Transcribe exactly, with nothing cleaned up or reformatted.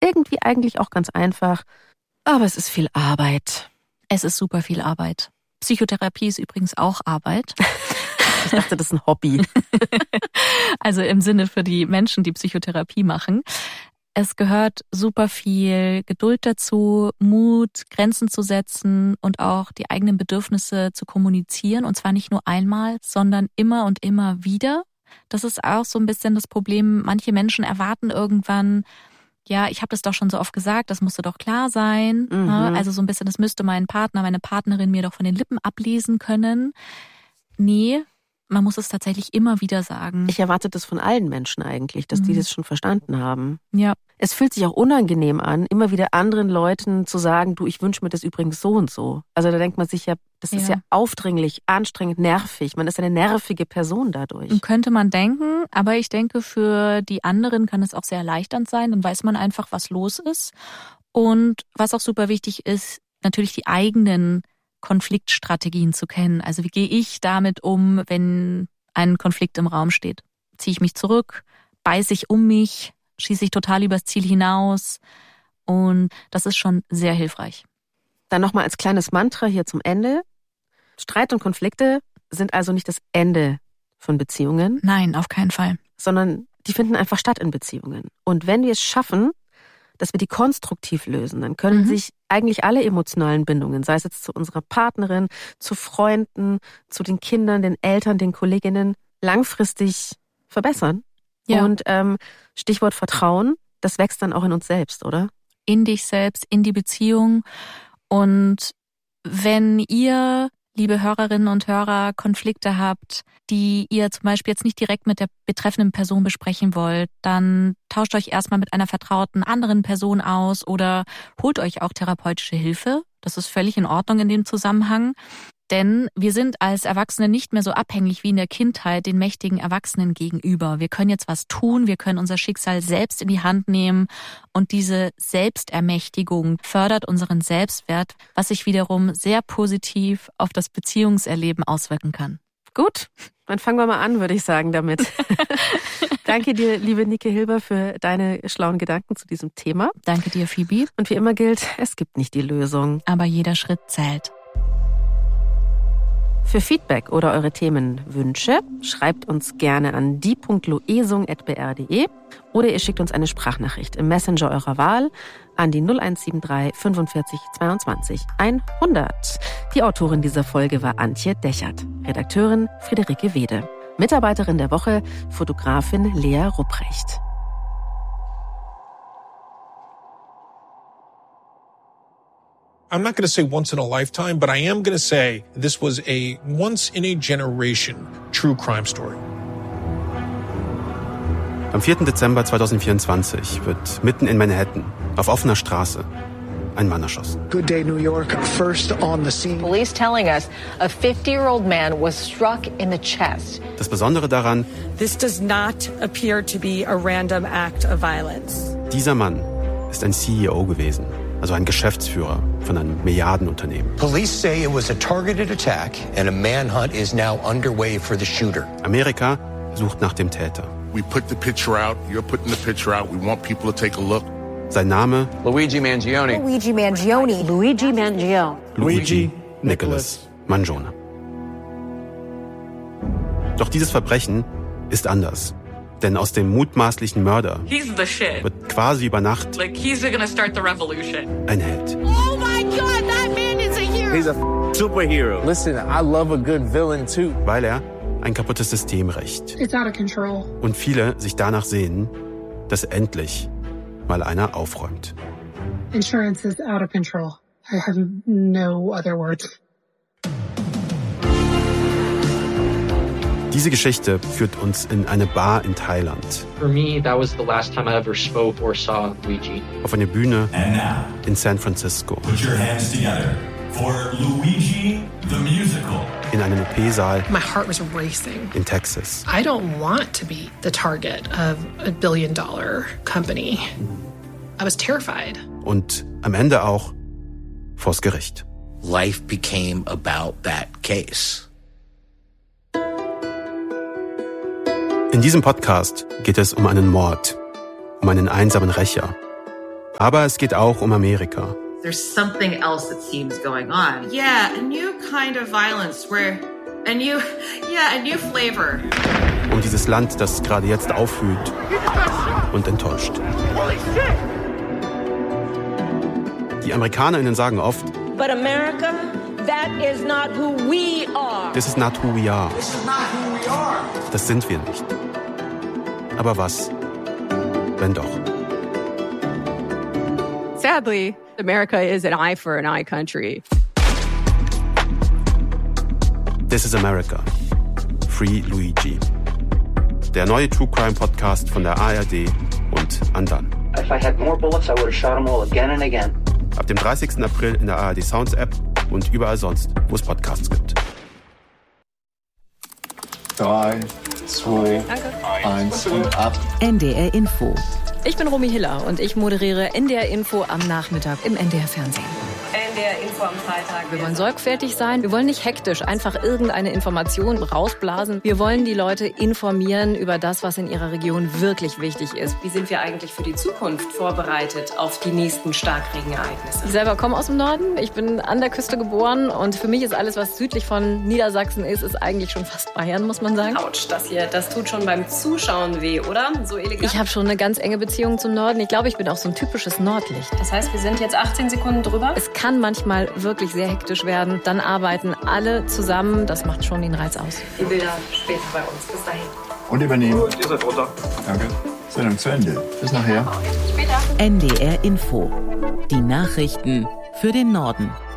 irgendwie eigentlich auch ganz einfach, aber es ist viel Arbeit. Es ist super viel Arbeit. Psychotherapie ist übrigens auch Arbeit. Ich dachte, das ist ein Hobby. Also im Sinne für die Menschen, die Psychotherapie machen. Es gehört super viel Geduld dazu, Mut, Grenzen zu setzen und auch die eigenen Bedürfnisse zu kommunizieren. Und zwar nicht nur einmal, sondern immer und immer wieder. Das ist auch so ein bisschen das Problem. Manche Menschen erwarten irgendwann, ja, ich habe das doch schon so oft gesagt, das musste doch klar sein. Mhm. Also so ein bisschen, das müsste mein Partner, meine Partnerin mir doch von den Lippen ablesen können. Nee, man muss es tatsächlich immer wieder sagen. Ich erwarte das von allen Menschen eigentlich, dass mhm. die das schon verstanden haben. Ja. Es fühlt sich auch unangenehm an, immer wieder anderen Leuten zu sagen, du, ich wünsche mir das übrigens so und so. Also da denkt man sich ja, das ja. ist ja aufdringlich, anstrengend, nervig. Man ist eine nervige Person dadurch. Könnte man denken, aber ich denke, für die anderen kann es auch sehr erleichternd sein. Dann weiß man einfach, was los ist. Und was auch super wichtig ist, natürlich die eigenen Konfliktstrategien zu kennen. Also wie gehe ich damit um, wenn ein Konflikt im Raum steht? Ziehe ich mich zurück? Beiße ich um mich? Schieße ich total übers Ziel hinaus? Und das ist schon sehr hilfreich. Dann nochmal als kleines Mantra hier zum Ende. Streit und Konflikte sind also nicht das Ende von Beziehungen. Nein, auf keinen Fall. Sondern die finden einfach statt in Beziehungen. Und wenn wir es schaffen, dass wir die konstruktiv lösen, dann können mhm. sich eigentlich alle emotionalen Bindungen, sei es jetzt zu unserer Partnerin, zu Freunden, zu den Kindern, den Eltern, den Kolleginnen, langfristig verbessern. Ja. Und ähm, Stichwort Vertrauen, das wächst dann auch in uns selbst, oder? In dich selbst, in die Beziehung. Und wenn ihr, liebe Hörerinnen und Hörer, Konflikte habt, die ihr zum Beispiel jetzt nicht direkt mit der betreffenden Person besprechen wollt, dann tauscht euch erstmal mit einer vertrauten anderen Person aus oder holt euch auch therapeutische Hilfe. Das ist völlig in Ordnung in dem Zusammenhang. Denn wir sind als Erwachsene nicht mehr so abhängig wie in der Kindheit den mächtigen Erwachsenen gegenüber. Wir können jetzt was tun, wir können unser Schicksal selbst in die Hand nehmen und diese Selbstermächtigung fördert unseren Selbstwert, was sich wiederum sehr positiv auf das Beziehungserleben auswirken kann. Gut, dann fangen wir mal an, würde ich sagen, damit. Danke dir, liebe Nike Hilber, für deine schlauen Gedanken zu diesem Thema. Danke dir, Phoebe. Und wie immer gilt, es gibt nicht die Lösung. Aber jeder Schritt zählt. Für Feedback oder eure Themenwünsche schreibt uns gerne an die punkt loesung at b r punkt d e oder ihr schickt uns eine Sprachnachricht im Messenger eurer Wahl an die null eins sieben drei fünfundvierzig zweiundzwanzig hundert. Die Autorin dieser Folge war Antje Dechert, Redakteurin Friederike Wede, Mitarbeiterin der Woche Fotografin Lea Rupprecht. I'm not going to say once in a lifetime, but I am going to say this was a once-in-a-generation true crime story. Am vierten Dezember zweitausendvierundzwanzig wird mitten in Manhattan auf offener Straße ein Mann erschossen. Good day, New York. First on the scene. Police telling us a fifty-year-old man was struck in the chest. Das Besondere daran: This does not appear to be a random act of violence. Dieser Mann ist ein C E O gewesen. Also ein Geschäftsführer von einem Milliardenunternehmen. Police say it was a targeted attack and a manhunt is now underway for the shooter. Amerika sucht nach dem Täter. We put the picture out, you're putting the picture out, we want people to take a look. Sein Name? Luigi Mangione. Luigi Mangione. Luigi Mangione. Luigi Nicholas Mangione. Doch dieses Verbrechen ist anders. Denn aus dem mutmaßlichen Mörder wird quasi über Nacht like he's gonna start the revolution. ein Held. Oh my God, that man is a hero. He's a superhero. Listen, I love a good villain too. Weil er ein kaputtes System rächt. It's out of control. Und viele sich danach sehnen, dass endlich mal einer aufräumt. Insurance is out of control. I have no other words. Diese Geschichte führt uns in eine Bar in Thailand. For me, that was the last time I ever spoke or saw Luigi. Auf eine Bühne in San Francisco. Put your hands together for Luigi the Musical. In einem O P-Saal My heart was racing. in Texas. I don't want to be the target of a billion dollar company. I was terrified. Und am Ende auch vors Gericht. Life became about that case. In diesem Podcast geht es um einen Mord, um einen einsamen Rächer, Aber es geht auch um Amerika. There's something else that seems going on. Yeah, a new kind of violence where a new, yeah, a new flavor. Um dieses Land, das gerade jetzt aufblüht und enttäuscht. Die AmerikanerInnen sagen oft, But America, that is not who we are. This is not who we are. This is not who we are. Das sind wir nicht. Aber was, wenn doch? Sadly, America is an eye for an eye country. This is America. Free Luigi. Der neue True Crime Podcast von der A R D und Andan. If I had more bullets, I would have shot them all again and again. Ab dem dreißigsten April in der A R D Sounds App und überall sonst, wo es Podcasts gibt. Drei, zwei, eins und ab. N D R Info. Ich bin Romy Hiller und ich moderiere N D R Info am Nachmittag im N D R Fernsehen. N D R Info am Freitag. Wir wollen sorgfältig sein. Wir wollen nicht hektisch einfach irgendeine Information rausblasen. Wir wollen die Leute informieren über das, was in ihrer Region wirklich wichtig ist. Wie sind wir eigentlich für die Zukunft vorbereitet auf die nächsten Starkregenereignisse? Ich selber komme aus dem Norden. Ich bin an der Küste geboren und für mich ist alles, was südlich von Niedersachsen ist, ist eigentlich schon fast Bayern, muss man sagen. Autsch, das hier, das tut schon beim Zuschauen weh, oder? So elegant. Ich habe schon eine ganz enge Beziehung zum Norden. Ich glaube, ich bin auch so ein typisches Nordlicht. Das heißt, wir sind jetzt achtzehn Sekunden drüber? Es kann manchmal wirklich sehr hektisch werden. Dann arbeiten alle zusammen. Das macht schon den Reiz aus. Die Bilder später bei uns. Bis dahin. Und übernehmen. Gut, ihr seid runter. Danke. Sendung zu Ende. Bis nachher. Später. N D R Info. Die Nachrichten für den Norden.